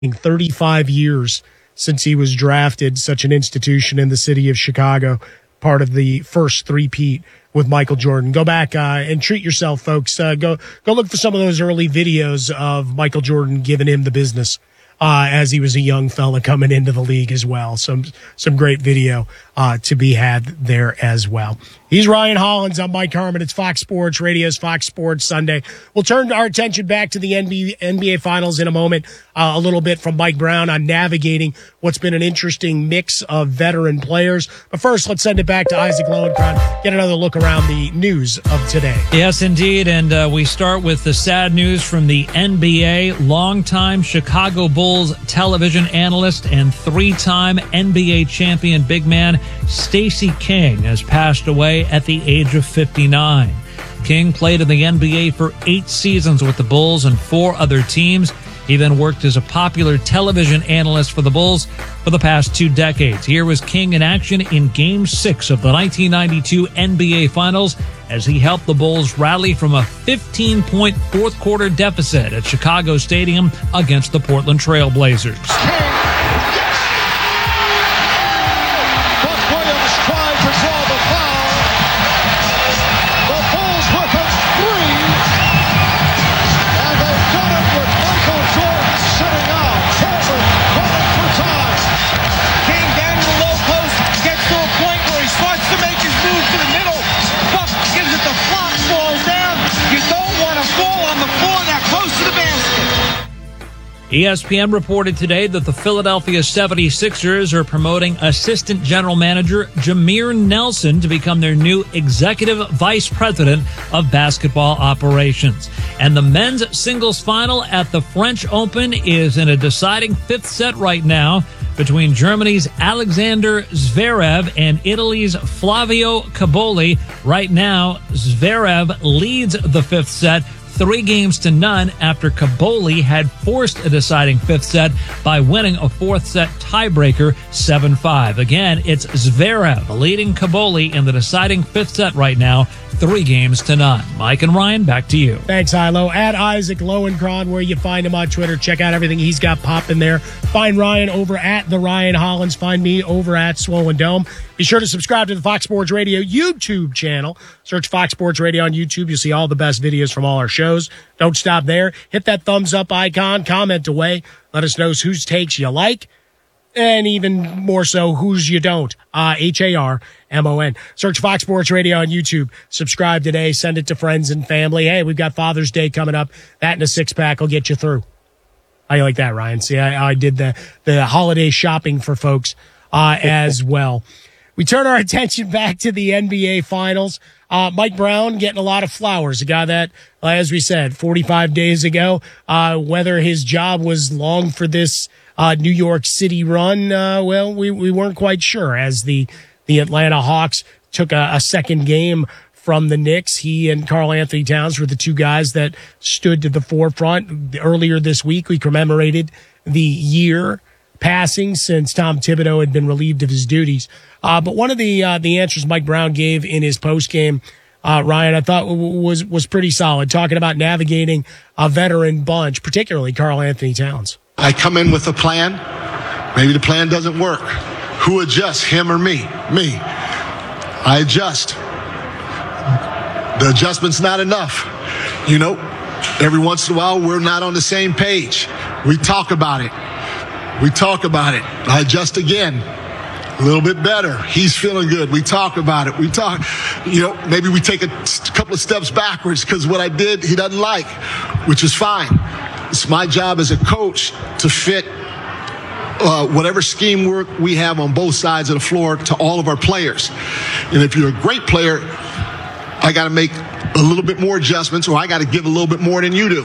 35 years since he was drafted, such an institution in the city of Chicago, part of the first three-peat with Michael Jordan. Go back and treat yourself, folks. Go look for some of those early videos of Michael Jordan giving him the business as he was a young fella coming into the league as well. Some great video to be had there as well. He's Ryan Hollins. I'm Mike Harmon. It's Fox Sports Radio's Fox Sports Sunday. We'll turn our attention back to the NBA Finals in a moment. A little bit from Mike Brown on navigating what's been an interesting mix of veteran players. But first, let's send it back to Isaac Lowenkron. Get another look around the news of today. Yes, indeed. And we start with the sad news from the NBA. Longtime Chicago Bulls television analyst and three-time NBA champion big man Stacey King has passed away at the age of 59. King played in the NBA for 8 seasons with the Bulls and 4 other teams. He then worked as a popular television analyst for the Bulls for the past 2 decades. Here was King in action in Game 6 of the 1992 NBA Finals as he helped the Bulls rally from a 15-point fourth-quarter deficit at Chicago Stadium against the Portland Trail Blazers. ESPN reported today that the Philadelphia 76ers are promoting assistant general manager Jameer Nelson to become their new executive vice president of basketball operations. And the men's singles final at the French Open is in a deciding 5th set right now between Germany's Alexander Zverev and Italy's Flavio Cobolli. Right now, Zverev leads the 5th set 3-0 after Cobolli had forced a deciding 5th set by winning a 4th set tiebreaker 7-5. Again, it's Zverev leading Cobolli in the deciding 5th set right now, 3-0. Mike and Ryan, back to you. Thanks, Hilo. At Isaac Lowenkron, where you find him on Twitter. Check out everything he's got popping there. Find Ryan over at the Ryan Hollins. Find me over at Swollen Dome. Be sure to subscribe to the Fox Sports Radio YouTube channel. Search Fox Sports Radio on YouTube. You'll see all the best videos from all our shows. Don't stop there. Hit that thumbs up icon. Comment away. Let us know whose takes you like. And even more so, whose you don't. HARMON. Search Fox Sports Radio on YouTube. Subscribe today. Send it to friends and family. Hey, we've got Father's Day coming up. That and a 6-pack will get you through. How you like that, Ryan? See, I did the holiday shopping for folks as well. We turn our attention back to the NBA Finals. Mike Brown getting a lot of flowers. A guy that, as we said, 45 days ago, whether his job was long for this New York City run, well, we weren't quite sure as the Atlanta Hawks took a second game from the Knicks. He and Karl Anthony Towns were the two guys that stood to the forefront. Earlier this week, we commemorated the year passing since Tom Thibodeau had been relieved of his duties. But one of the answers Mike Brown gave in his postgame, Ryan, I thought was pretty solid, talking about navigating a veteran bunch, particularly Karl Anthony Towns. I come in with a plan. Maybe the plan doesn't work. Who adjusts, him or me? Me. I adjust. The adjustment's not enough. You know, every once in a while, we're not on the same page. We talk about it. I adjust again. A little bit better. He's feeling good. We talk about it. Maybe we take a couple of steps backwards because what I did, he doesn't like, which is fine. It's my job as a coach to fit whatever scheme work we have on both sides of the floor to all of our players. And if you're a great player, I got to make a little bit more adjustments, or I got to give a little bit more than you do.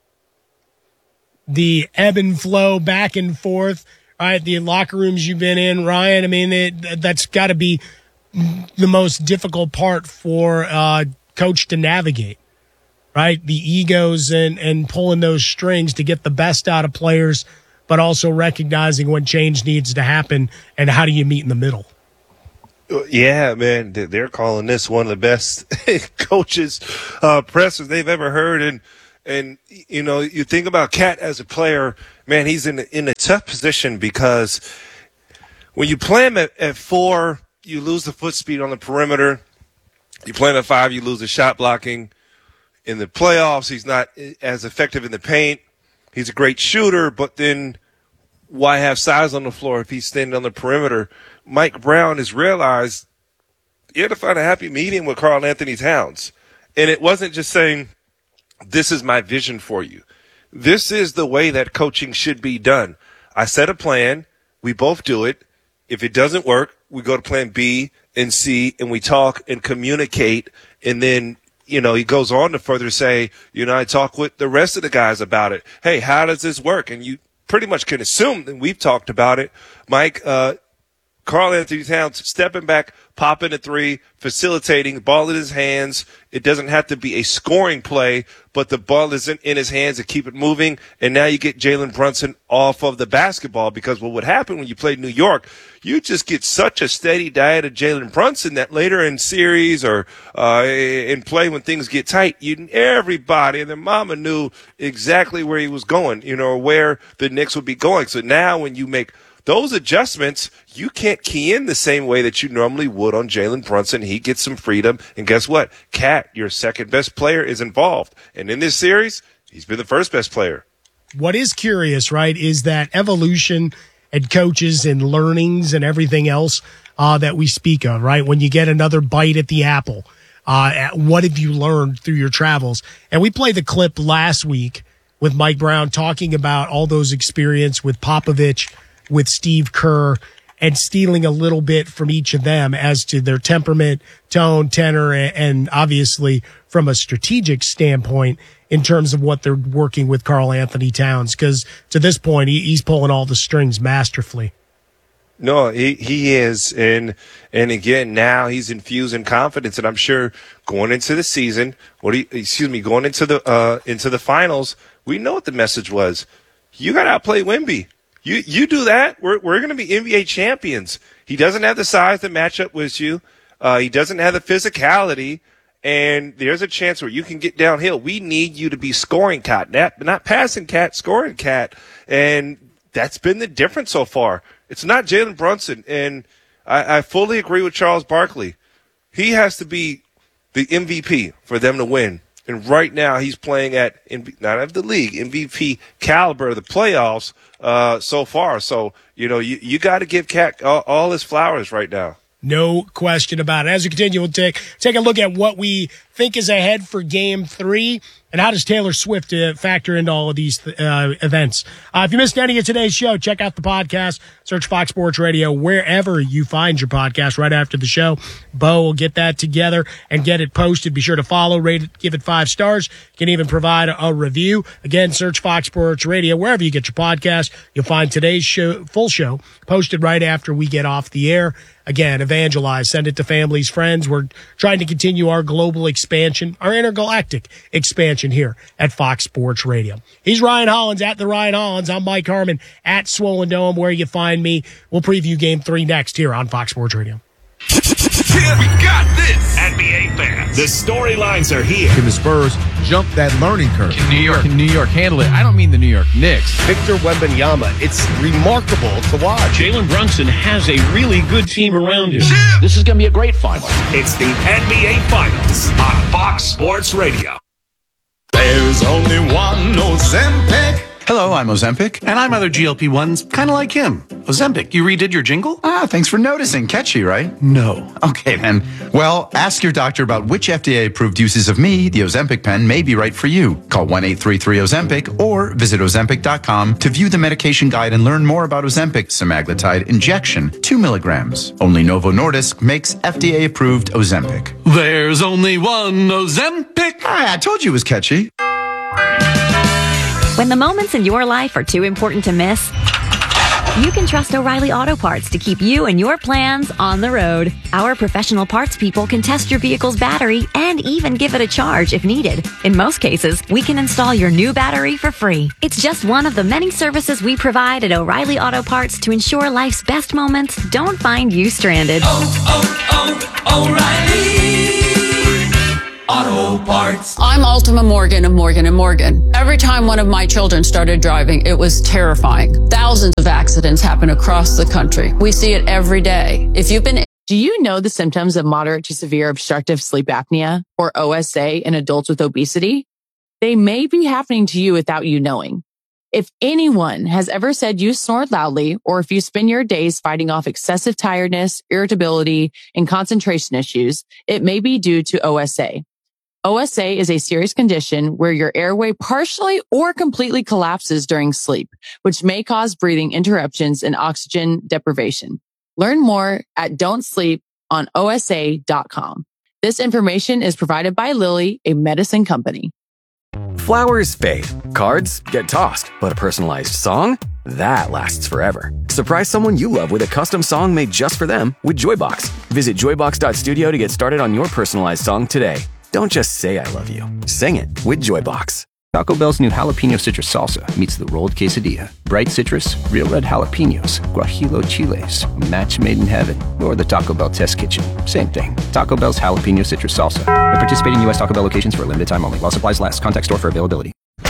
The ebb and flow back and forth, right? The locker rooms you've been in, Ryan. I mean, that's got to be the most difficult part for coach to navigate, right? The egos and pulling those strings to get the best out of players, but also recognizing when change needs to happen and how do you meet in the middle. Yeah, man, they're calling this one of the best coaches pressers they've ever heard. And And, you know, you think about Cat as a player, man, he's in a tough position because when you play him at 4, you lose the foot speed on the perimeter. You play him at 5, you lose the shot blocking. In the playoffs, he's not as effective in the paint. He's a great shooter, but then why have size on the floor if he's standing on the perimeter? Mike Brown has realized you had to find a happy medium with Karl Anthony Towns. And it wasn't just saying, this is my vision for you. This is the way that coaching should be done. I set a plan. We both do it. If it doesn't work, we go to plan B and C, and we talk and communicate. And then, you know, he goes on to further say, you know, I talk with the rest of the guys about it. Hey, how does this work? And you pretty much can assume that we've talked about it. Mike, Karl Anthony Towns stepping back, popping a 3, facilitating, ball in his hands. It doesn't have to be a scoring play, but the ball is in his hands to keep it moving. And now you get Jalen Brunson off of the basketball, because what would happen when you played New York, you just get such a steady diet of Jalen Brunson that later in series or in play when things get tight, everybody and their mama knew exactly where he was going, you know, where the Knicks would be going. So now when you make those adjustments, you can't key in the same way that you normally would on Jalen Brunson. He gets some freedom. And guess what? Cat, your second best player, is involved. And in this series, he's been the first best player. What is curious, right, is that evolution and coaches and learnings and everything else that we speak of, right? When you get another bite at the apple, what have you learned through your travels? And we played the clip last week with Mike Brown talking about all those experience with Popovich, with Steve Kerr, and stealing a little bit from each of them as to their temperament, tone, tenor, and obviously from a strategic standpoint in terms of what they're working with Karl Anthony Towns. Because to this point, he's pulling all the strings masterfully. No, he is. And again, now he's infusing confidence. And I'm sure going into the season, going into the finals, we know what the message was. You got to outplay Wemby. You do that, we're going to be NBA champions. He doesn't have the size to match up with you. He doesn't have the physicality, and there's a chance where you can get downhill. We need you to be scoring Cat, not passing Cat, scoring Cat, and that's been the difference so far. It's not Jalen Brunson, and I fully agree with Charles Barkley. He has to be the MVP for them to win. And right now he's playing at, not of the league, MVP caliber of the playoffs so far. So, you know, you got to give Cat all his flowers right now. No question about it. As we continue, we'll take a look at what we think is ahead for Game 3 and how does Taylor Swift factor into all of these events. If you missed any of today's show, check out the podcast. Search Fox Sports Radio wherever you find your podcast right after the show. Bo will get that together and get it posted. Be sure to follow, rate it, give it 5 stars. You can even provide a review. Again, search Fox Sports Radio wherever you get your podcast. You'll find today's full show posted right after we get off the air. Again, evangelize, send it to families, friends. We're trying to continue our global expansion, our intergalactic expansion here at Fox Sports Radio. He's Ryan Hollins at the Ryan Hollins. I'm Mike Harmon at Swollen Dome, where you find me. We'll preview Game 3 next here on Fox Sports Radio. Yeah, we got this. NBA fans, the storylines are here. Can the Spurs jump that learning curve? Can New York handle it? I don't mean the New York Knicks. Victor Wembanyama, it's remarkable to watch. Jalen Brunson has a really good team around him. Yeah. This is going to be a great final. It's the NBA Finals on Fox Sports Radio. There's only one Ozempic. Hello, I'm Ozempic. And I'm other GLP-1s, kind of like him. Ozempic, you redid your jingle? Thanks for noticing. Catchy, right? No. Okay, then. Well, ask your doctor about which FDA-approved uses of me, the Ozempic pen, may be right for you. Call 1-833-OZEMPIC or visit Ozempic.com to view the medication guide and learn more about Ozempic semaglutide injection, 2 milligrams. Only Novo Nordisk makes FDA-approved Ozempic. There's only one Ozempic. I told you it was catchy. When the moments in your life are too important to miss, you can trust O'Reilly Auto Parts to keep you and your plans on the road. Our professional parts people can test your vehicle's battery and even give it a charge if needed. In most cases, we can install your new battery for free. It's just one of the many services we provide at O'Reilly Auto Parts to ensure life's best moments don't find you stranded. O'Reilly Auto Parts. I'm Ultima Morgan of Morgan & Morgan. Every time one of my children started driving, it was terrifying. Thousands of accidents happen across the country. We see it every day. If you've been... Do you know the symptoms of moderate to severe obstructive sleep apnea, or OSA, in adults with obesity? They may be happening to you without you knowing. If anyone has ever said you snore loudly, or if you spend your days fighting off excessive tiredness, irritability, and concentration issues, it may be due to OSA. OSA is a serious condition where your airway partially or completely collapses during sleep, which may cause breathing interruptions and oxygen deprivation. Learn more at don'tsleeponosa.com. This information is provided by Lilly, a medicine company. Flowers fade, cards get tossed, but a personalized song? That lasts forever. Surprise someone you love with a custom song made just for them with Joybox. Visit joybox.studio to get started on your personalized song today. Don't just say I love you. Sing it with Joybox. Taco Bell's new jalapeno citrus salsa meets the rolled quesadilla. Bright citrus, real red jalapenos, guajillo chiles, a match made in heaven, or the Taco Bell test kitchen. Same thing. Taco Bell's jalapeno citrus salsa. At participating U.S. Taco Bell locations for a limited time only while supplies last. Contact store for availability.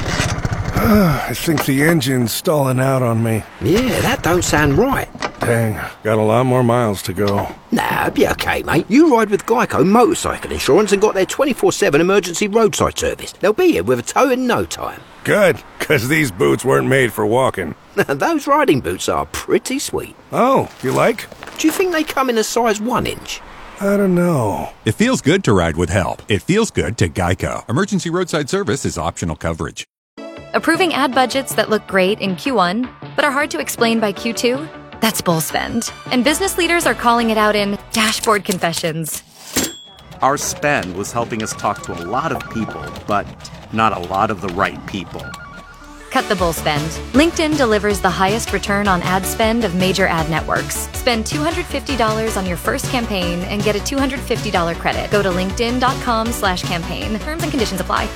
I think the engine's stalling out on me. Yeah, that don't sound right. Dang, got a lot more miles to go. Nah, it'll be okay, mate. You ride with Geico Motorcycle Insurance and got their 24/7 emergency roadside service. They'll be here with a tow in no time. Good, because these boots weren't made for walking. Those riding boots are pretty sweet. Oh, you like? Do you think they come in a size 1 inch? I don't know. It feels good to ride with help. It feels good to Geico. Emergency roadside service is optional coverage. Approving ad budgets that look great in Q1, but are hard to explain by Q2? That's bull spend. And business leaders are calling it out in dashboard confessions. Our spend was helping us talk to a lot of people, but not a lot of the right people. Cut the bull spend. LinkedIn delivers the highest return on ad spend of major ad networks. Spend $250 on your first campaign and get a $250 credit. Go to linkedin.com/campaign. Terms and conditions apply.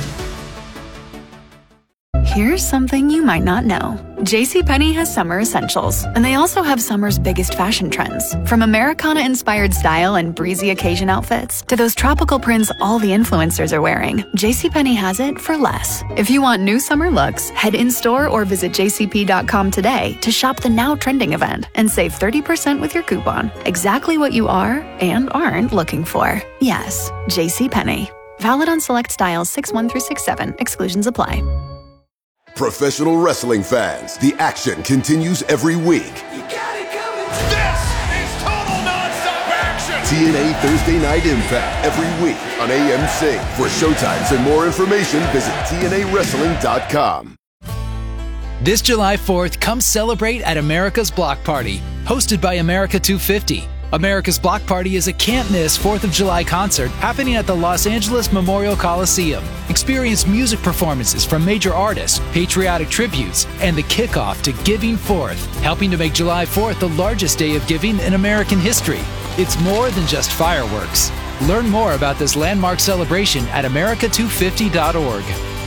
Here's something you might not know. JCPenney has summer essentials, and they also have summer's biggest fashion trends. From Americana-inspired style and breezy occasion outfits to those tropical prints all the influencers are wearing, JCPenney has it for less. If you want new summer looks, head in-store or visit jcp.com today to shop the now trending event and save 30% with your coupon. Exactly what you are and aren't looking for. Yes, JCPenney. Valid on select styles 6-1 through 6-7. Exclusions apply. Professional wrestling fans, the action continues every week. You got it coming. This is total nonstop action. TNA Thursday Night Impact every week on AMC. For showtimes and more information, visit TNAWrestling.com. This July 4th, come celebrate at America's Block Party, hosted by America 250. America's Block Party is a can't-miss 4th of July concert happening at the Los Angeles Memorial Coliseum. Experience music performances from major artists, patriotic tributes, and the kickoff to Giving Forth, helping to make July 4th the largest day of giving in American history. It's more than just fireworks. Learn more about this landmark celebration at america250.org.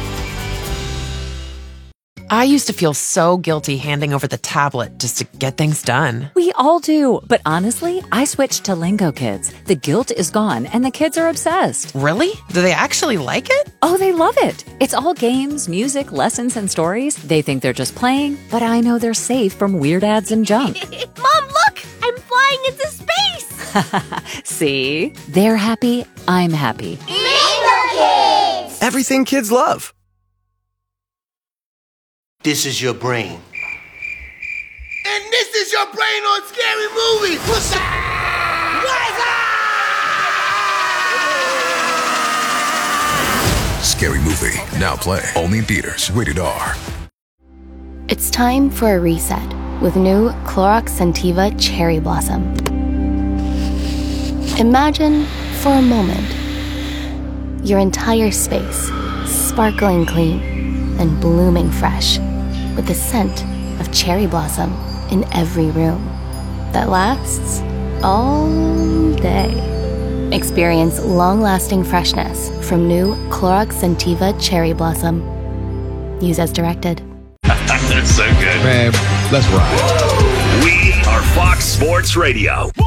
I used to feel so guilty handing over the tablet just to get things done. We all do. But honestly, I switched to Lingo Kids. The guilt is gone and the kids are obsessed. Really? Do they actually like it? Oh, they love it. It's all games, music, lessons, and stories. They think they're just playing, but I know they're safe from weird ads and junk. Mom, look! I'm flying into space! See? They're happy. I'm happy. Lingo Kids! Everything kids love. This is your brain. And this is your brain on Scary Movie. What's up? Scary Movie, now play only in theaters. Rated R. It's time for a reset with new Clorox Scentiva Cherry Blossom. Imagine, for a moment, your entire space sparkling clean and blooming fresh, with the scent of cherry blossom in every room that lasts all day. Experience long-lasting freshness from new Clorox Scentiva Cherry Blossom. Use as directed. That's so good. Man, let's ride. We are Fox Sports Radio.